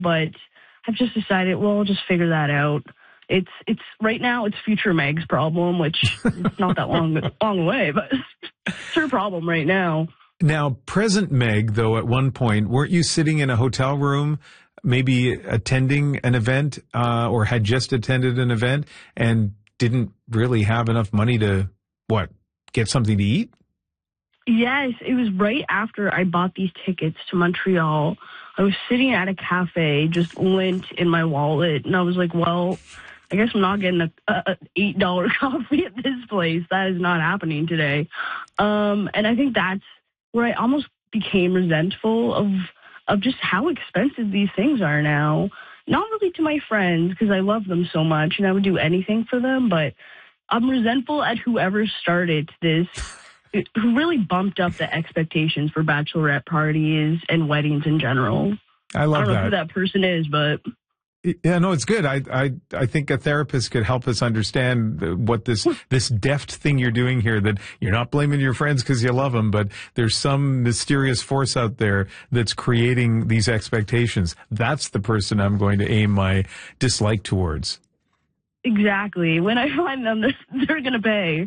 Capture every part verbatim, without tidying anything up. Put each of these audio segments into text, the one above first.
but I've just decided, well, I'll just figure that out. It's it's right now it's future Meg's problem, which it's not that long long away, but it's her problem right now. Now, present Meg, though, at one point, weren't you sitting in a hotel room, maybe attending an event, uh, or had just attended an event and didn't really have enough money to, what, get something to eat? Yes, it was right after I bought these tickets to Montreal. I was sitting at a cafe, just lint in my wallet, and I was like, well, I guess I'm not getting a, a eight dollar coffee at this place. That is not happening today. Um, and I think that's where I almost became resentful of of just how expensive these things are now. Not really to my friends, because I love them so much, and I would do anything for them, but I'm resentful at whoever started this, who really bumped up the expectations for bachelorette parties and weddings in general. I love that. I don't know who that person is, but... Yeah, no, it's good. I, I, I think a therapist could help us understand what this, this deft thing you're doing here, that you're not blaming your friends because you love them, but there's some mysterious force out there that's creating these expectations. That's the person I'm going to aim my dislike towards. Exactly. When I find them, they're, they're going to pay.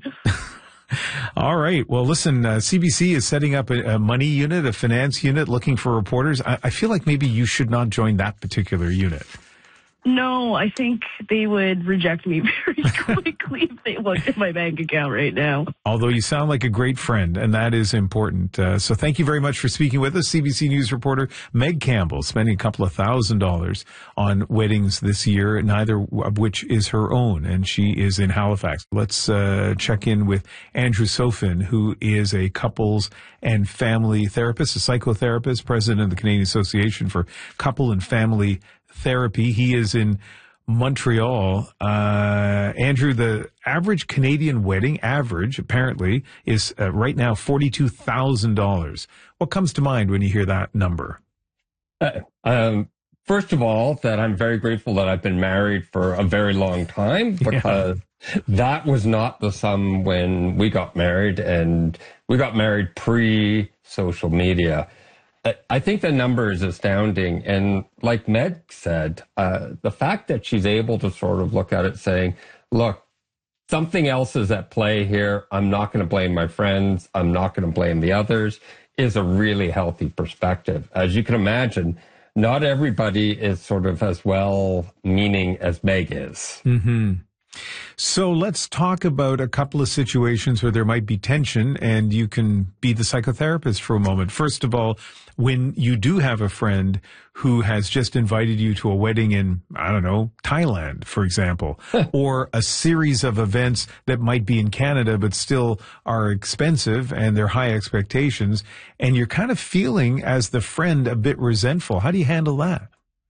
All right. Well, listen, uh, C B C is setting up a, a money unit, a finance unit, looking for reporters. I, I feel like maybe you should not join that particular unit. No, I think they would reject me very quickly if they looked at my bank account right now. Although you sound like a great friend, and that is important. Uh, so thank you very much for speaking with us. C B C News reporter Meg Campbell spending a couple of thousand dollars on weddings this year, neither of which is her own, and she is in Halifax. Let's uh, check in with Andrew Sofin, who is a couples and family therapist, a psychotherapist, president of the Canadian Association for Couple and Family Therapy. He is in Montreal. Uh, Andrew, the average Canadian wedding, average apparently, is uh, right now forty-two thousand dollars. What comes to mind when you hear that number? Uh, um, first of all, that I'm very grateful that I've been married for a very long time, because yeah. that was not the sum when we got married, and we got married pre-social media. I think the number is astounding. And like Meg said, uh, the fact that she's able to sort of look at it saying, look, something else is at play here. I'm not going to blame my friends. I'm not going to blame the others, is a really healthy perspective. As you can imagine, not everybody is sort of as well-meaning as Meg is. Mm-hmm. So let's talk about a couple of situations where there might be tension, and you can be the psychotherapist for a moment. First of all, when you do have a friend who has just invited you to a wedding in, I don't know, Thailand, for example, or a series of events that might be in Canada but still are expensive and they're high expectations, and you're kind of feeling as the friend a bit resentful. How do you handle that?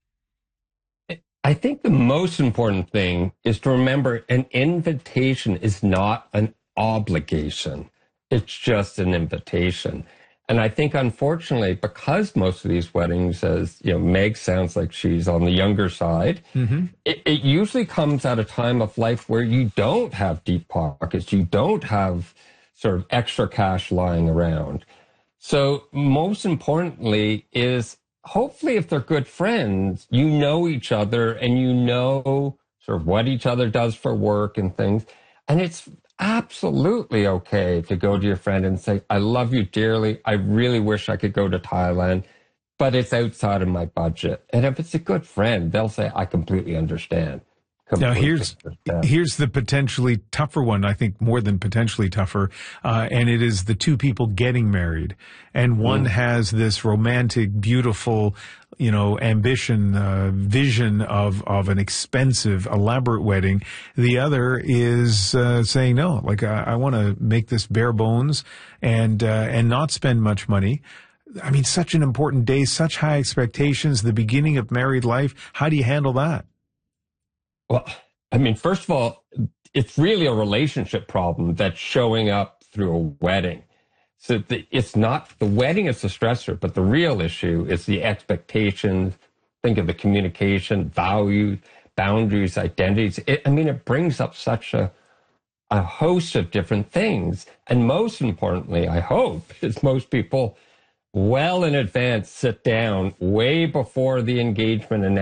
I think the most important thing is to remember an invitation is not an obligation. It's just an invitation. And I think, unfortunately, because most of these weddings, as you know, Meg sounds like she's on the younger side, mm-hmm. it, it usually comes at a time of life where you don't have deep pockets. You don't have sort of extra cash lying around. So most importantly is, hopefully, if they're good friends, you know each other and you know sort of what each other does for work and things. And it's absolutely okay to go to your friend and say, I love you dearly. I really wish I could go to Thailand, but it's outside of my budget. And if it's a good friend, they'll say, I completely understand. Now, here's here's the potentially tougher one, I think more than potentially tougher, uh, and it is the two people getting married. And one mm. has this romantic, beautiful, you know, ambition, uh, vision of, of an expensive, elaborate wedding. The other is uh, saying, no, like, I, I want to make this bare bones and uh, and not spend much money. I mean, such an important day, such high expectations, the beginning of married life. How do you handle that? Well, I mean, first of all, it's really a relationship problem that's showing up through a wedding. So the, it's not, the wedding is the stressor, but the real issue is the expectations. Think of the communication, value, boundaries, identities. It, I mean, it brings up such a, a host of different things. And most importantly, I hope, is most people well in advance sit down way before the engagement and